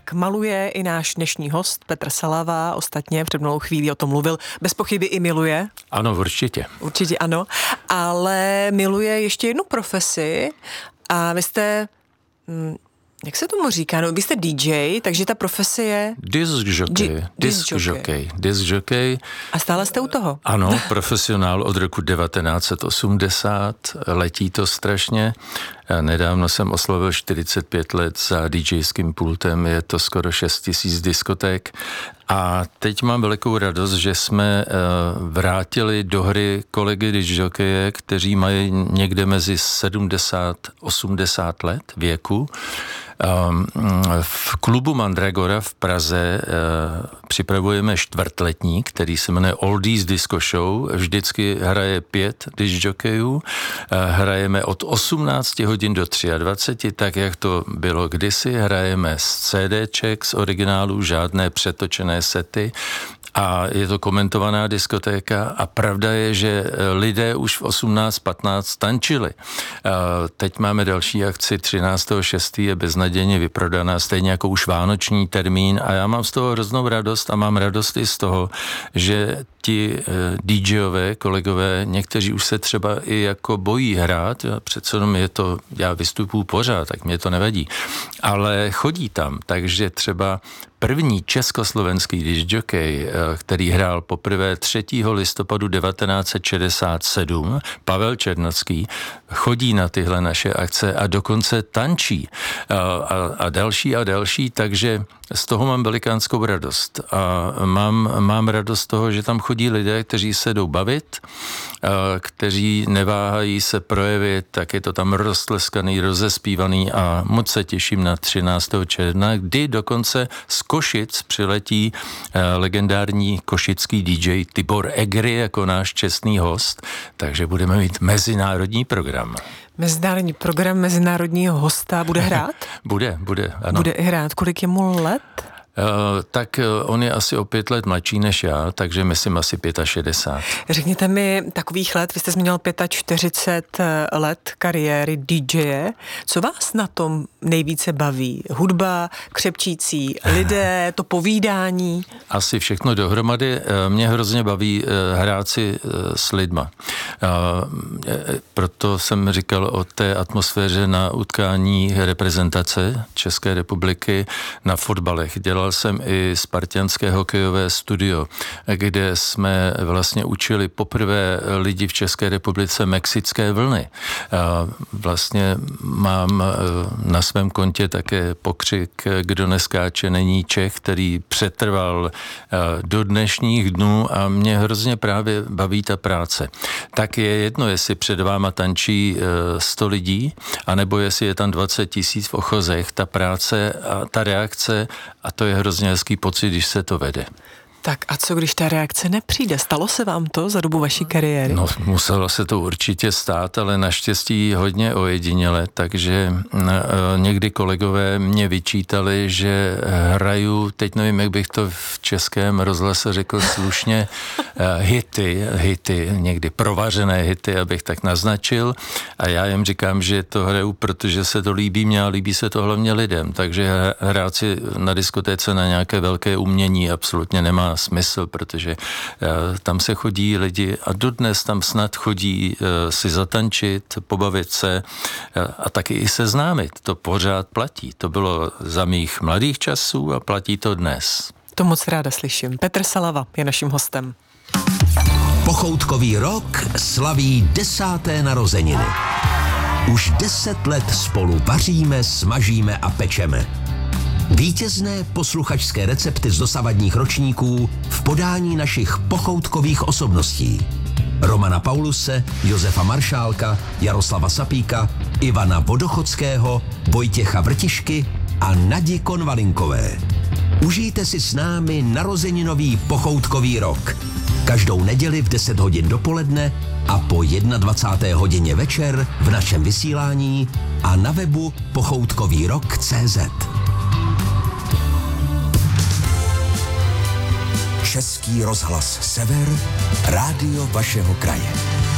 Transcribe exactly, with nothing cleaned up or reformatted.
tak maluje i náš dnešní host Petr Salava, ostatně před mnou chvíli o tom mluvil, bez pochyby i miluje. Ano, určitě. Určitě ano, ale miluje ještě jednu profesi a vy jste... Hm, jak se tomu říká? No, vy jste D J, takže ta profese je... Disc jockey. Disc jockey. Disc jockey. A stále jste u toho? Ano, profesionál od roku devatenáct set osmdesát. Letí to strašně. Nedávno jsem oslavil čtyřicet pět let za DJským pultem. Je to skoro šest tisíc diskoték. A teď mám velikou radost, že jsme vrátili do hry kolegy discjokeje, kteří mají někde mezi sedmdesát a osmdesát let věku. V klubu Mandragora v Praze připravujeme čtvrtletník, který se jmenuje Oldies Disco Show. Vždycky hraje pět discjokejů. Hrajeme od osmnácti hodin do dvaceti tří, tak jak to bylo kdysi. Hrajeme z CDček, z originálů, žádné přetočené sety. A je to komentovaná diskotéka a pravda je, že lidé už v osmnáct patnáct tančili. Teď máme další akci, třináctého šestého je beznadějně vyprodaná, stejně jako už vánoční termín a já mám z toho hroznou radost a mám radost i z toho, že ti DJové, kolegové, někteří už se třeba i jako bojí hrát, přece jenom je to, já vystupuju pořád, tak mě to nevadí, ale chodí tam, takže třeba první československý discjockey, který hrál poprvé třetího listopadu devatenáct set šedesát sedm, Pavel Černocký, chodí na tyhle naše akce a dokonce tančí a, a, a další a další, takže z toho mám velikánskou radost. A mám, mám radost z toho, že tam chodí lidé, kteří se jdou bavit, kteří neváhají se projevit, tak je to tam roztleskaný, rozespívaný a moc se těším na třináctého června, kdy dokonce z Košic přiletí legendární košický D J Tibor Egry jako náš čestný host, takže budeme mít mezinárodní program. Mezinárodní program mezinárodního hosta bude hrát? bude, bude, ano. Bude hrát. Kolik je mu let? Uh, tak uh, on je asi o pět let mladší než já, takže myslím asi šedesát pět. Řekněte mi takových let, vy jste zmínil čtyřicet pět let kariéry D J. Co vás na tom nejvíce baví? Hudba, křepčící lidé, to povídání? Asi všechno dohromady. Mě hrozně baví hrát si s lidma. Proto jsem říkal o té atmosféře na utkání reprezentace České republiky na fotbalech. Dělal jsem i spartianské hokejové studio, kde jsme vlastně učili poprvé lidi v České republice mexické vlny. Vlastně mám na svém kontě také pokřik, kdo neskáče, není Čech, který přetrval do dnešních dnů a mě hrozně právě baví ta práce. Tak je jedno, jestli před váma tančí sto lidí, anebo jestli je tam dvacet tisíc v ochozech, ta práce a ta reakce, a to je hrozně hezký pocit, když se to vede. Tak a co, když ta reakce nepřijde? Stalo se vám to za dobu vaší kariéry? No, muselo se to určitě stát, ale naštěstí hodně ojediněle, takže někdy kolegové mě vyčítali, že hraju, teď nevím, jak bych to v českém rozhlase řekl slušně, hity, hity, někdy provařené hity, abych tak naznačil, a já jim říkám, že to hraju, protože se to líbí mně a líbí se to hlavně lidem, takže hrát si na diskotéce na nějaké velké umění absolutně nemá smysl, protože uh, tam se chodí lidi a dodnes tam snad chodí uh, si zatančit, pobavit se uh, a taky i seznámit. To pořád platí. To bylo za mých mladých časů a platí to dnes. To moc ráda slyším. Petr Salava je naším hostem. Pochoutkový rok slaví desáté narozeniny. Už deset let spolu vaříme, smažíme a pečeme. Vítězné posluchačské recepty z dosavadních ročníků v podání našich pochoutkových osobností. Romana Pauluse, Josefa Maršálka, Jaroslava Sapíka, Ivana Vodochodského, Vojtěcha Vrtišky a Nadi Konvalinkové. Užijte si s námi narozeninový pochoutkový rok. Každou neděli v deset hodin dopoledne a po dvacáté jedné hodině večer v našem vysílání a na webu pochoutkový rok tečka cé zet. Český rozhlas Sever, rádio vašeho kraje.